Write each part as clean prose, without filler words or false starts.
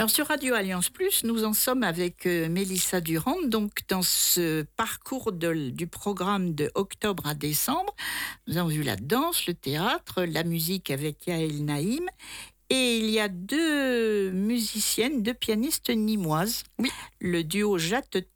Alors sur Radio Alliance Plus, nous en sommes avec Mélissa Durand, donc dans ce parcours du programme de octobre à décembre. Nous avons vu la danse, le théâtre, la musique avec Yael Naïm. Et il y a deux musiciennes, deux pianistes nîmoises. Oui. Le duo Jacques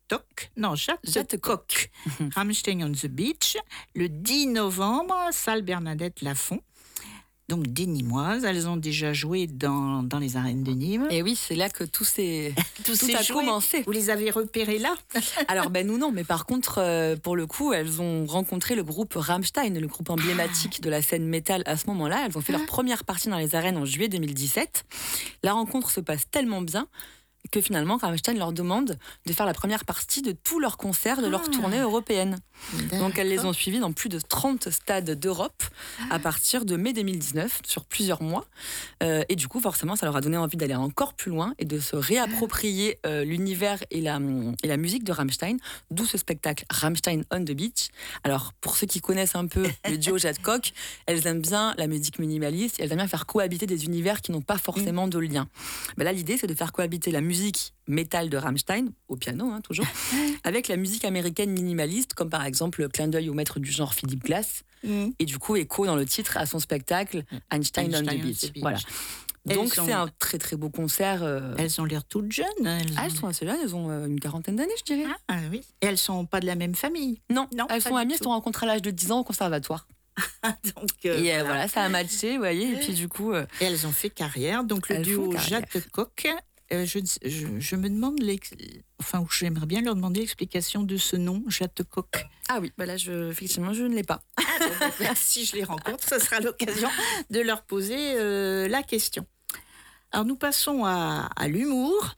Coq, Rammstein on the Beach, le 10 novembre, salle Bernadette Lafont. Donc des Nîmoises, elles ont déjà joué dans les arènes de Nîmes. Et oui, c'est là que tout a commencé. Vous les avez repérées là? Alors nous non, mais par contre, pour le coup, elles ont rencontré le groupe Rammstein, le groupe emblématique de la scène métal à ce moment-là. Elles ont fait leur première partie dans les arènes en juillet 2017. La rencontre se passe tellement bien que finalement Rammstein leur demande de faire la première partie de tous leurs concerts de leur tournée européenne. Donc elles les ont suivis dans plus de 30 stades d'Europe à partir de mai 2019, sur plusieurs mois. Et du coup, forcément, ça leur a donné envie d'aller encore plus loin et de se réapproprier l'univers et la musique de Rammstein, d'où ce spectacle Rammstein on the Beach. Alors, pour ceux qui connaissent un peu le duo Jacques Coq, elles aiment bien la musique minimaliste et elles aiment bien faire cohabiter des univers qui n'ont pas forcément de lien. Ben là, l'idée, c'est de faire cohabiter la musique métal de Rammstein, au piano toujours, avec la musique américaine minimaliste, comme par exemple le clin d'œil au maître du genre Philip Glass, et du coup écho dans le titre à son spectacle Einstein on the Beach. Voilà. Donc c'est un très très beau concert. Elles ont l'air toutes jeunes. Elles sont assez jeunes, elles ont une quarantaine d'années, je dirais. Ah oui. Et elles sont pas de la même famille? Non, elles sont amies, elles se sont rencontrées à l'âge de 10 ans au conservatoire. Donc, voilà, ça a matché, vous voyez, et puis du coup... Et elles ont fait carrière, donc le duo Jacques Coq. Je me demande, j'aimerais bien leur demander l'explication de ce nom, Jacques Coq. Ah oui, là, effectivement, je ne l'ai pas. Si je les rencontre, ce sera l'occasion de leur poser la question. Alors, nous passons à l'humour.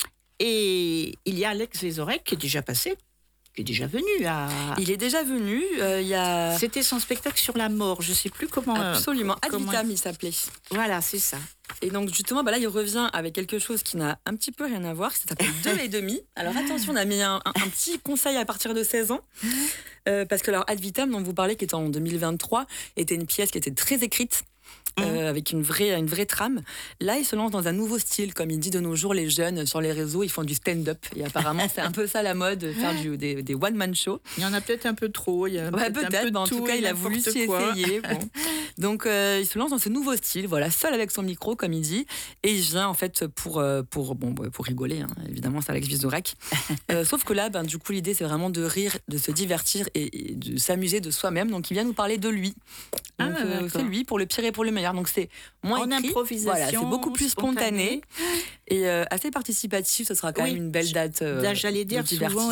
Et il y a Alex Vizorek qui est déjà passé, qui est déjà venu. Il est déjà venu. C'était son spectacle sur la mort, je ne sais plus comment... Absolument, Ad Vitam, il s'appelait. Voilà, c'est ça. Et donc justement, là, il revient avec quelque chose qui n'a un petit peu rien à voir, ça s'appelle 2 et demi. Alors attention, on a mis un petit conseil à partir de 16 ans, parce que Ad Vitam, dont vous parlez, qui est en 2023, était une pièce qui était très écrite, avec une vraie trame. Là, il se lance dans un nouveau style, comme il dit de nos jours, les jeunes sur les réseaux, ils font du stand-up. Et apparemment, c'est un peu ça la mode, faire des one-man shows. Il y en a peut-être un peu trop. Peut-être, mais en tout cas, il a voulu s'y essayer. Bon. Donc, il se lance dans ce nouveau style, voilà, seul avec son micro, comme il dit. Et il vient, en fait, pour rigoler, hein, évidemment, c'est Alex Vizorek. Sauf que là, du coup, l'idée, c'est vraiment de rire, de se divertir et de s'amuser de soi-même. Donc, il vient nous parler de lui. Donc, c'est lui, pour le pire et pour le meilleur. Donc c'est moins en écrit, improvisation, voilà, c'est beaucoup plus spontané et assez participatif. Ce sera quand même une belle date. J'allais dire, souvent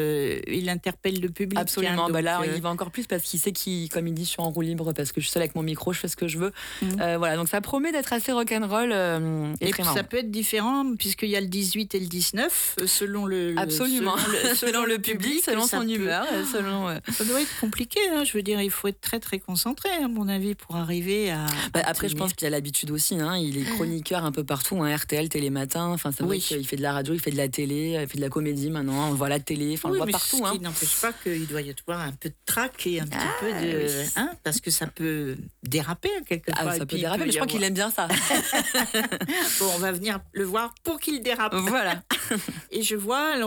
il interpelle le public. Absolument. Hein, là, il va encore plus parce qu'il sait comme il dit, je suis en roue libre parce que je suis seule avec mon micro, je fais ce que je veux. Voilà, donc ça promet d'être assez rock'n'roll et très marrant. Ça peut être différent puisqu'il y a le 18 et le 19 selon le. Absolument. Selon le public, selon son humeur, Ça doit être compliqué. Hein, je veux dire, il faut être très très concentré, à mon avis, pour arriver à. Après, je pense qu'il a l'habitude aussi. Hein. Il est chroniqueur un peu partout, hein. RTL, Télématin. Enfin, c'est vrai qu'il fait de la radio, il fait de la télé, il fait de la comédie maintenant. On voit la télé, on le voit partout. Ce qui n'empêche pas qu'il doit y avoir un peu de trac et un petit peu de. Hein, parce que ça peut déraper quelque part. Ça peut déraper, mais je crois qu'il aime bien ça. Bon, on va venir le voir pour qu'il dérape. Voilà. Et je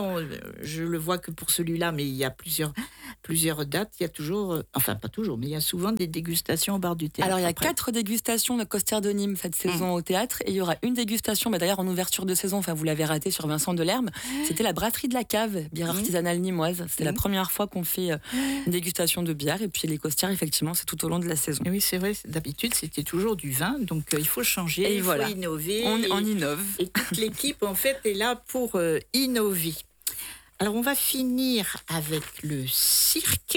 le vois que pour celui-là, mais il y a plusieurs dates. Il y a toujours, enfin pas toujours, mais il y a souvent des dégustations au bar du théâtre. Alors il y a 4 dégustations de Costières de Nîmes cette saison au théâtre, et il y aura une dégustation, d'ailleurs en ouverture de saison, vous l'avez raté sur Vincent Delerme, c'était la brasserie de la Cave, bière artisanale nîmoise. C'était la première fois qu'on fait une dégustation de bière, et puis les Costières, effectivement, c'est tout au long de la saison. Et oui, c'est vrai, d'habitude c'était toujours du vin, donc il faut changer, il faut innover. On innove. Et toute l'équipe en fait est là pour innover. Alors on va finir avec le cirque.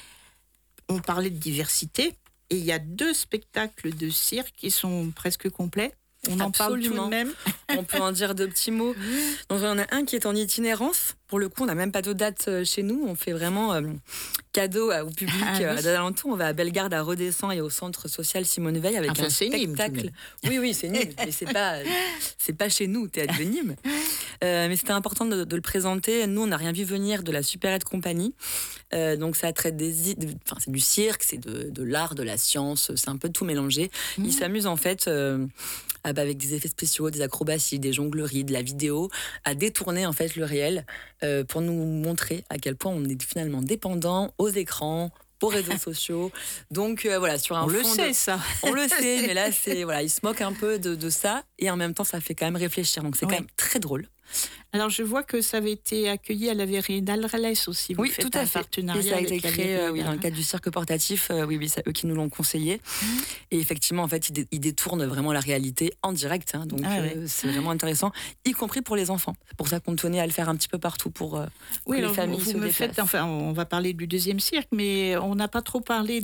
On parlait de diversité. Et il y a 2 spectacles de cirque qui sont presque complets. On en parle tout de même. On peut en dire 2 petits mots. Donc, il y en a un qui est en itinérance. Pour le coup, on n'a même pas de date chez nous. On fait vraiment cadeau au public d'alentour. On va à Bellegarde, à Redescends et au centre social Simone Veil avec un spectacle. Oui, c'est Nîmes, mais c'est pas chez nous, Théâtre de Nîmes. Mais c'était important de le présenter. Nous, on n'a rien vu venir de la Supérette Compagnie. Donc ça traite c'est du cirque, c'est de l'art, de la science, c'est un peu tout mélangé. Ils s'amusent en fait avec des effets spéciaux, des acrobaties, des jongleries, de la vidéo, à détourner en fait le réel pour nous montrer à quel point on est finalement dépendant aux écrans, aux réseaux sociaux. Donc voilà, sur un On fond le sait, ça. on le sait, mais là c'est voilà, ils se moquent un peu de ça et en même temps ça fait quand même réfléchir. Donc c'est quand même très drôle. Alors, je vois que ça avait été accueilli à la Vérinale aussi. Vous Oui, faites tout à un fait. partenariat Et ça a été avec la créé Vérinale. dans le cadre du cirque portatif. Oui, c'est eux qui nous l'ont conseillé. Et effectivement, en fait, ils détournent vraiment la réalité en direct. Hein, donc, c'est vraiment intéressant, y compris pour les enfants. C'est pour ça qu'on tenait à le faire un petit peu partout pour que les familles se déplacent. Enfin, on va parler du deuxième cirque, mais on n'a pas trop parlé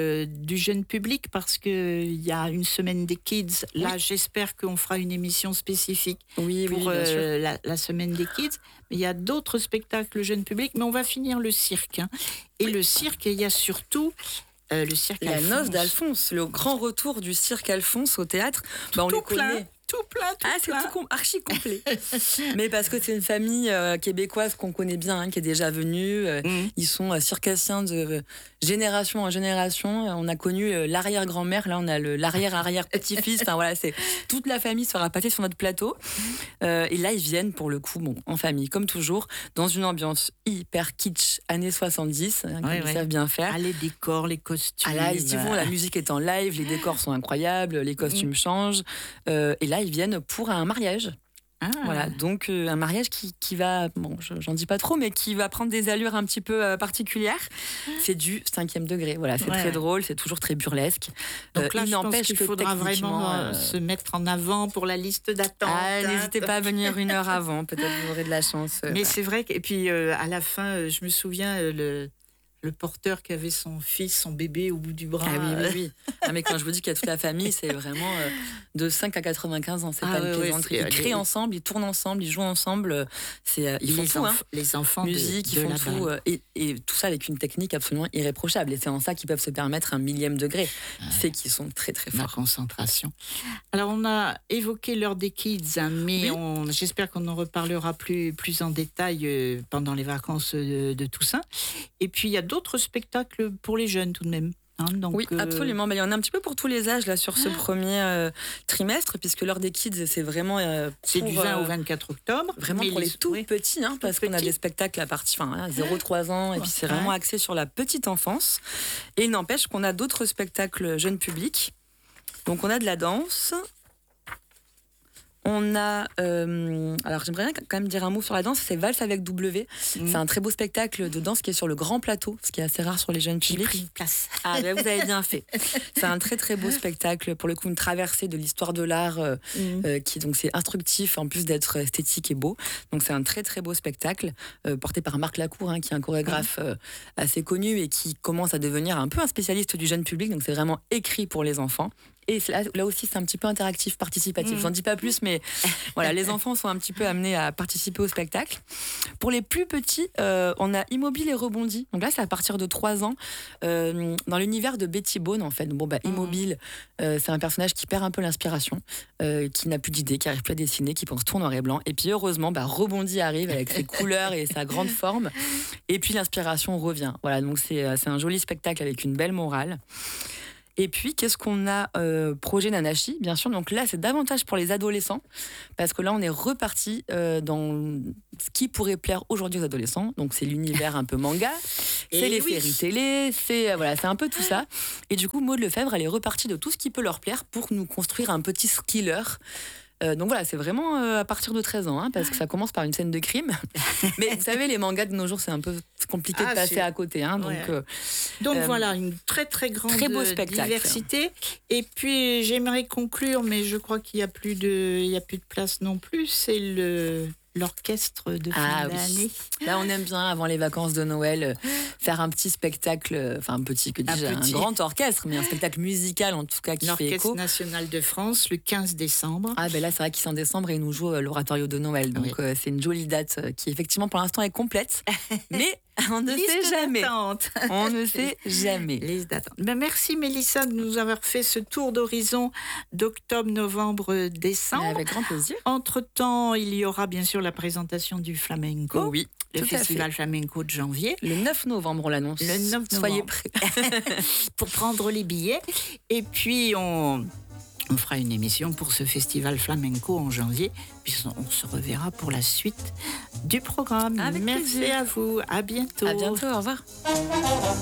du jeune public parce qu'il y a une semaine des kids. Là, j'espère qu'on fera une émission spécifique pour bien sûr. la semaine des kids. Mais il y a d'autres spectacles jeune public, mais on va finir le cirque. Hein. Et le cirque, il y a surtout le cirque La Alphonse. noce d'Alphonse, le grand retour du cirque Alphonse au théâtre. On les connaît. Tout plein. C'est archi complet. Mais parce que c'est une famille québécoise qu'on connaît bien, hein, qui est déjà venue. Ils sont circassiens de génération en génération. On a connu l'arrière-grand-mère, là on a l'arrière-arrière-petit-fils. Enfin voilà, c'est toute la famille se rapatrier sur notre plateau. Et là ils viennent pour le coup, en famille, comme toujours, dans une ambiance hyper kitsch, années 70, comme ils savent bien faire. Les décors, les costumes. Là ils y vont, la musique est en live, les décors sont incroyables, les costumes changent. Et là ils viennent pour un mariage. Voilà, donc un mariage qui va, j'en dis pas trop, mais qui va prendre des allures un petit peu particulières. C'est du 5e degré, voilà, c'est très drôle, c'est toujours très burlesque. Donc là, je pense qu'il faudra vraiment se mettre en avant pour la liste d'attente. N'hésitez pas à venir 1 heure avant, peut-être vous aurez de la chance. Mais c'est vrai et puis à la fin, je me souviens le porteur qui avait son bébé au bout du bras. Oui. Non, mais quand je vous dis qu'il y a toute la famille, c'est vraiment de 5 à 95 ans. C'est pas une plaisanterie. Ils créent ensemble, ils tournent ensemble, ils jouent ensemble. Ils font tout. Les enfants musique, ils font tout. Et tout ça avec une technique absolument irréprochable. Et c'est en ça qu'ils peuvent se permettre un 1000e degré. C'est qu'ils sont très, très forts. La concentration. Alors, on a évoqué l'heure des kids, hein, mais j'espère qu'on en reparlera plus en détail pendant les vacances de Toussaint. Et puis, il y a d'autres spectacles pour les jeunes tout de même. Hein, donc, oui, absolument. Il y en a un petit peu pour tous les âges là, sur ce premier trimestre, puisque l'heure des kids, c'est vraiment... c'est du 20 au 24 octobre. Vraiment pour les tout petits, hein, parce qu'on a des spectacles à partir 0-3 ans, et puis c'est vraiment axé sur la petite enfance. Et il n'empêche qu'on a d'autres spectacles jeunes publics. Donc on a de la danse... On a, alors j'aimerais bien quand même dire un mot sur la danse, c'est Valse avec W. C'est un très beau spectacle de danse qui est sur le grand plateau, ce qui est assez rare sur les jeunes publics. J'ai pris une place. Vous avez bien fait. C'est un très très beau spectacle, pour le coup une traversée de l'histoire de l'art qui donc c'est instructif en plus d'être esthétique et beau. Donc c'est un très très beau spectacle porté par Marc Lacour, hein, qui est un chorégraphe assez connu et qui commence à devenir un peu un spécialiste du jeune public. Donc c'est vraiment écrit pour les enfants. Et là aussi, c'est un petit peu interactif, participatif. J'en dis pas plus, mais voilà, les enfants sont un petit peu amenés à participer au spectacle. Pour les plus petits, on a Immobile et Rebondi. Donc là, c'est à partir de 3 ans, dans l'univers de Betty Bone, en fait. Immobile, c'est un personnage qui perd un peu l'inspiration, qui n'a plus d'idées, qui n'arrive plus à dessiner, qui pense tout noir et blanc. Et puis heureusement, Rebondi arrive avec ses couleurs et sa grande forme. Et puis l'inspiration revient. Voilà, donc c'est un joli spectacle avec une belle morale. Et puis, qu'est-ce qu'on a Projet Nanashi, bien sûr. Donc là, c'est davantage pour les adolescents, parce que là, on est reparti dans ce qui pourrait plaire aujourd'hui aux adolescents. Donc, c'est l'univers un peu manga, c'est les séries télé, c'est un peu tout ça. Et du coup, Maud Lefebvre, elle est repartie de tout ce qui peut leur plaire pour nous construire un petit thriller. Donc voilà, c'est vraiment à partir de 13 ans, hein, parce que ça commence par une scène de crime. Mais vous savez, les mangas de nos jours, c'est un peu compliqué de passer à côté. Hein, donc voilà, une très très grande beau spectacle, diversité. Et puis j'aimerais conclure, mais je crois qu'il n'y a plus de place non plus. C'est l'orchestre de fin d'année. Là, on aime bien, avant les vacances de Noël, faire un petit spectacle, enfin un grand orchestre, mais un spectacle musical en tout cas qui fait écho. L'Orchestre national de France, le 15 décembre. Là, c'est vrai qu'il est en décembre et il nous joue l'oratorio de Noël. Donc, c'est une jolie date qui, effectivement, pour l'instant, est complète. Mais on ne sait jamais. On ne sait jamais. Liste d'attente. Merci, Mélissa, de nous avoir fait ce tour d'horizon d'octobre, novembre, décembre. Avec grand plaisir. Entre-temps, il y aura bien sûr la présentation du flamenco. Oui. Le festival flamenco de janvier. Le 9 novembre, on l'annonce. Le 9 novembre. Soyez prêts. Pour prendre les billets. Et puis, On fera une émission pour ce festival flamenco en janvier, puis on se reverra pour la suite du programme. Avec Merci plaisir. à vous, à bientôt. À bientôt, au revoir.